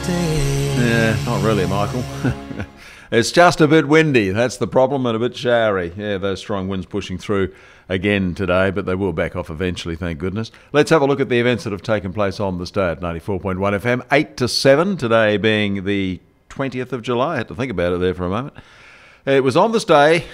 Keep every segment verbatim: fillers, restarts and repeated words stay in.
day. Yeah, not really, Michael. It's just a bit windy, that's the problem, and a bit showery. Yeah, those strong winds pushing through again today, but they will back off eventually, thank goodness. Let's have a look at the events that have taken place on this day at ninety-four point one F M. eight to seven, today being the twentieth of July. I had to think about it there for a moment. It was on this day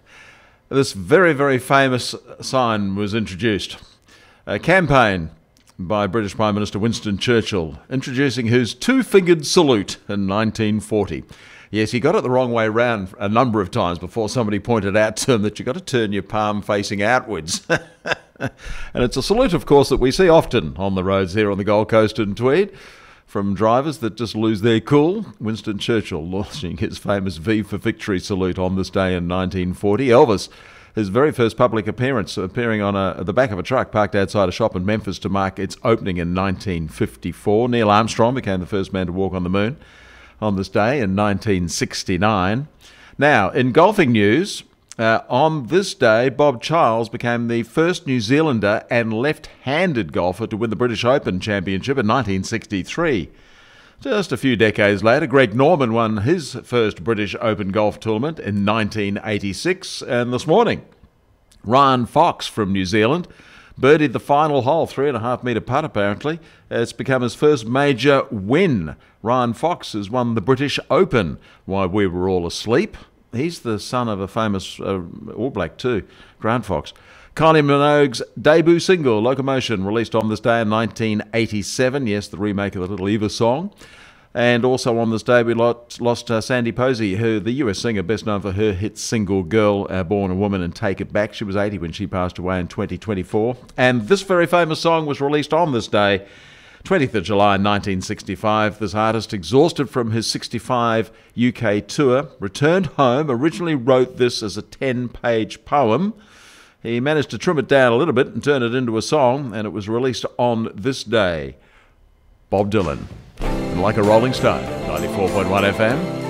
this very, very famous sign was introduced. A campaign by British Prime Minister Winston Churchill, introducing his two-fingered salute in nineteen forty. Yes, he got it the wrong way round a number of times before somebody pointed out to him that you've got to turn your palm facing outwards. And it's a salute, of course, that we see often on the roads here on the Gold Coast and Tweed from drivers that just lose their cool. Winston Churchill launching his famous V for Victory salute on this day in nineteen forty. Elvis, his very first public appearance, appearing on a, the back of a truck parked outside a shop in Memphis to mark its opening in nineteen fifty-four. Neil Armstrong became the first man to walk on the moon on this day in nineteen sixty-nine. Now, in golfing news, uh, on this day, Bob Charles became the first New Zealander and left-handed golfer to win the British Open Championship in nineteen sixty-three. Just a few decades later, Greg Norman won his first British Open golf tournament in nineteen eighty-six. And this morning, Ryan Fox from New Zealand birdied the final hole, three and a half metre putt apparently. It's become his first major win. Ryan Fox has won the British Open while we were all asleep. He's the son of a famous uh, All Black too, Grant Fox. Kylie Minogue's debut single, Locomotion, released on this day in nineteen eighty-seven. Yes, the remake of the Little Eva song. And also on this day, we lost, lost uh, Sandy Posey, who the U S singer, best known for her hit single Girl, uh, Born a Woman and Take It Back. She was eighty when she passed away in twenty twenty-four. And this very famous song was released on this day, twentieth of July nineteen sixty-five. This artist, exhausted from his sixty-five U K tour, returned home, originally wrote this as a ten-page poem. He managed to trim it down a little bit and turn it into a song, and it was released on this day. Bob Dylan, and Like a Rolling Stone, ninety-four point one F M.